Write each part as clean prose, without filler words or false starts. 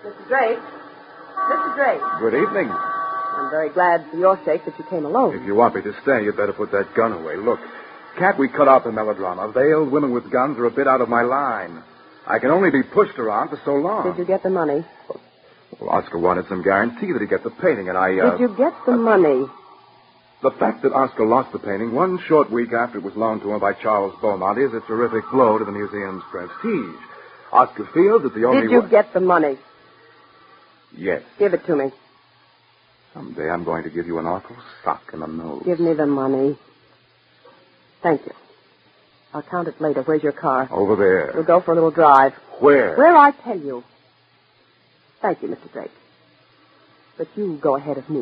Mr. Drake. Mr. Drake. Good evening. I'm very glad for your sake that you came alone. If you want me to stay, you'd better put that gun away. Look, can't we cut out the melodrama? Veiled women with guns are a bit out of my line. I can only be pushed around for so long. Did you get the money? Well, Oscar wanted some guarantee that he'd get the painting, and I, Did you get the money? The fact that Oscar lost the painting 1 short week after it was loaned to him by Charles Beaumont is a terrific blow to the museum's prestige. Oscar feels that the only Did you get the money? Yes. Give it to me. Someday I'm going to give you an awful sock in the nose. Give me the money. Thank you. I'll count it later. Where's your car? Over there. We'll go for a little drive. Where? Where I tell you. Thank you, Mr. Drake. But you go ahead of me.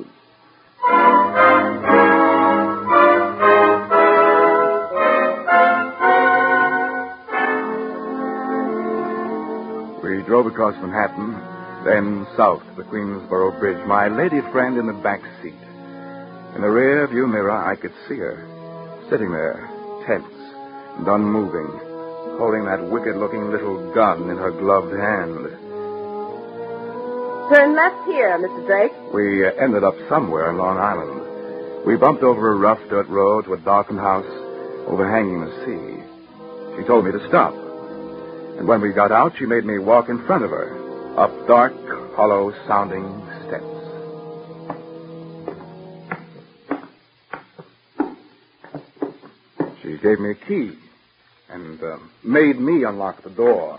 We drove across Manhattan, then south to the Queensboro Bridge, my lady friend in the back seat. In the rear view mirror, I could see her, sitting there, tense and unmoving, holding that wicked-looking little gun in her gloved hand. Turn left here, Mr. Drake. We ended up somewhere on Long Island. We bumped over a rough dirt road to a darkened house overhanging the sea. She told me to stop. And when we got out, she made me walk in front of her, up dark, hollow-sounding steps. She gave me a key and made me unlock the door.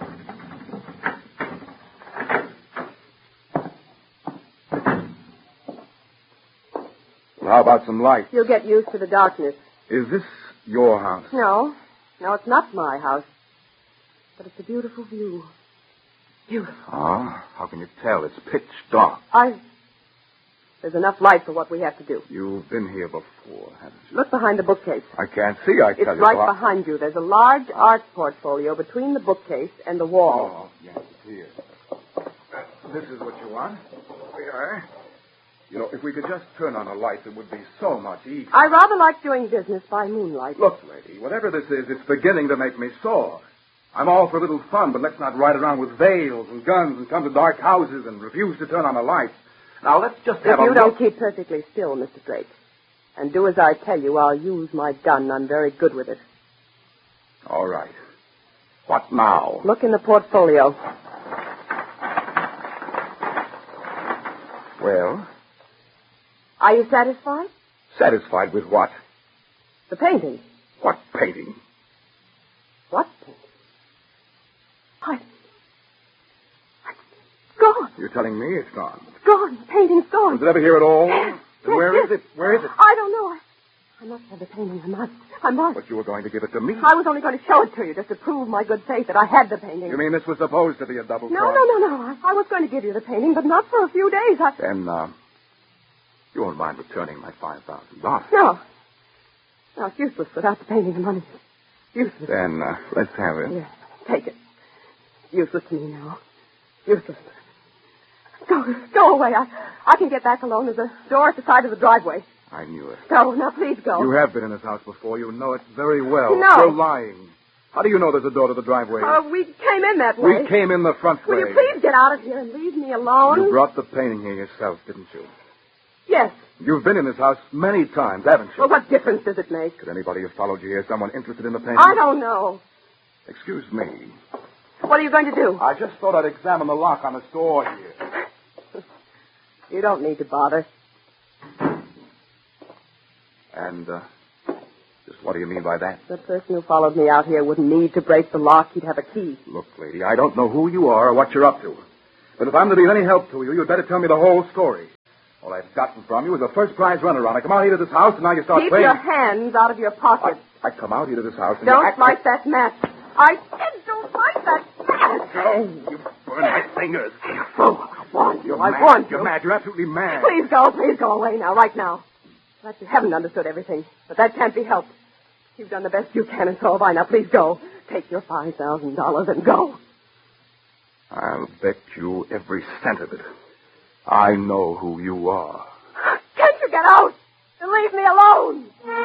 Well, how about some light? You'll get used to the darkness. Is this your house? No, it's not my house. But it's a beautiful view. Beautiful. Ah, how can you tell? It's pitch dark. There's enough light for what we have to do. You've been here before, haven't you? Look behind the bookcase. I can't see, I tell you. It's right behind you. There's a large art portfolio between the bookcase and the wall. Oh, yes, it's here. This is what you want? We are. You know, if we could just turn on a light, it would be so much easier. I rather like doing business by moonlight. Look, lady, whatever this is, it's beginning to make me sore. I'm all for a little fun, but let's not ride around with veils and guns and come to dark houses and refuse to turn on the lights. Now, let's just have If you don't keep perfectly still, Mr. Drake, and do as I tell you, I'll use my gun. I'm very good with it. All right. What now? Look in the portfolio. Well? Are you satisfied? Satisfied with what? The painting. What painting? What painting? It's gone. You're telling me it's gone? It's gone. The painting's gone. Was it ever here at all? Yes. Where is it? Where is it? I don't know. I must have the painting. I must. But you were going to give it to me. I was only going to show it to you just to prove my good faith that I had the painting. You mean this was supposed to be a double No. cross? I was going to give you the painting, but not for a few days. Then, you won't mind returning my $5,000. No, it's useless without the painting and money. Useless. Then, let's have it. Yes, take it. Useless to me now. Useless. Go away. I can get back alone. There's a door at the side of the driveway. I knew it. Go. Now, please go. You have been in this house before. You know it very well. No. You're lying. How do you know there's a door to the driveway? We came in that way. We came in the front way. Will you please get out of here and leave me alone? You brought the painting here yourself, didn't you? Yes. You've been in this house many times, haven't you? Well, what difference does it make? Could anybody have followed you here? Someone interested in the painting? I don't know. Excuse me. What are you going to do? I just thought I'd examine the lock on this door here. You don't need to bother. And, just what do you mean by that? The person who followed me out here wouldn't need to break the lock. He'd have a key. Look, lady, I don't know who you are or what you're up to. But if I'm to be of any help to you, you'd better tell me the whole story. All I've gotten from you is a first-prize runaround. I come out here to this house, and now you start Keep playing... your hands out of your pockets. I come out here to this house, and Don't you act light that match. I said don't light that match. No, you burn my fingers. Careful. I warned you. I mad. warned you. You're mad. You're absolutely mad. Please go away now, right now. Perhaps you haven't understood everything, but that can't be helped. You've done the best you can, and so have I. Now, please go. Take your $5,000 and go. I'll bet you every cent of it. I know who you are. Can't you get out and leave me alone?